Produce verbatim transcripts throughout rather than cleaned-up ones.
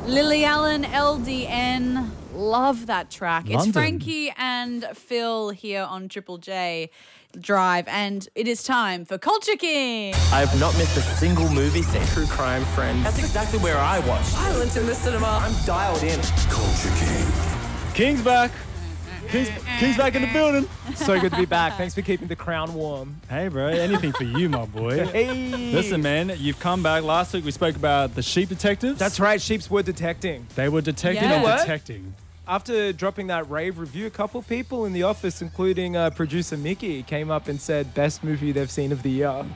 Lily Allen, L D N. Love that track. London. It's Frankie and Phil here on Triple J Drive, and it is time for Culture King. I've not missed a single movie since True Crime Friends. That's exactly where I watch. Violence in the cinema. I'm dialed in. Culture King. King's back. King's, King's back in the building. So good to be back. Thanks for keeping the crown warm. Hey, bro. Anything for you, my boy. Hey. Listen, man. You've come back. Last week we spoke about the sheep detectives. That's right. Sheeps were detecting. They were detecting Yeah. and You know what? detecting. After dropping that rave review, a couple people in the office, including uh, producer Mickey, came up and said best movie they've seen of the year. Wow.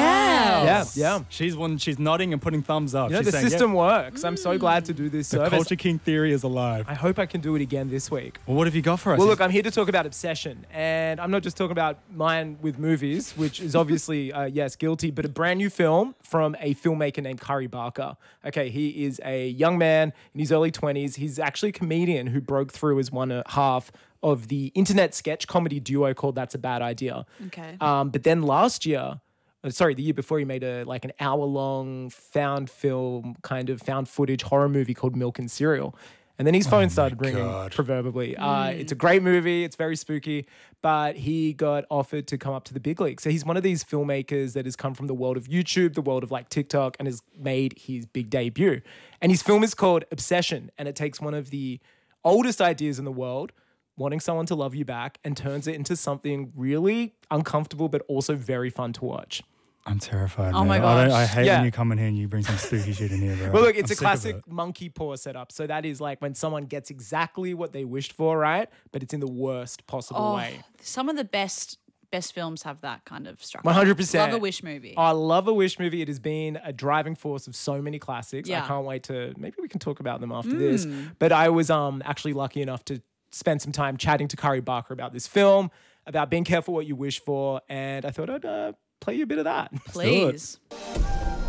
Yeah, yeah. She's one. She's nodding and putting thumbs up. You know, she's the saying, system "Yep, works. I'm so glad to do this the service. Culture King theory is alive. I hope I can do it again this week. Well, what have you got for us? Well, look, I'm here to talk about Obsession, and I'm not just talking about mine with movies, which is obviously, uh, yes, guilty, but a brand new film from a filmmaker named Curry Barker. Okay, he is a young man in his early twenties. He's actually a comedian who broke through as one half of the internet sketch comedy duo called That's a Bad Idea. Okay. Um, but then last year, uh, sorry, the year before, he made a like an hour-long found film, kind of found footage horror movie called Milk and Cereal. And then his phone started ringing, God. proverbially. Uh, it's a great movie. It's very spooky. But he got offered to come up to the big league. So he's one of these filmmakers that has come from the world of YouTube, the world of like TikTok, and has made his big debut. And his film is called Obsession. And it takes one of the oldest ideas in the world, wanting someone to love you back, and turns it into something really uncomfortable, but also very fun to watch. I'm terrified. Oh man. my I, don't, I gosh. hate Yeah. when you come in here and you bring some spooky shit in here, bro. Well, look, it's I'm a sick of classic it. monkey paw setup. So that is like when someone gets exactly what they wished for, right? But it's in the worst possible Oh, way. some of the best best films have that kind of structure. one hundred percent. Love a Wish movie. I love a Wish movie. It has been a driving force of so many classics. I Yeah. can't wait to, maybe we can talk about them after this. But I was um actually lucky enough to spend some time chatting to Curry Barker about this film, about being careful what you wish for. And I thought I'd uh, play you a bit of that. Please.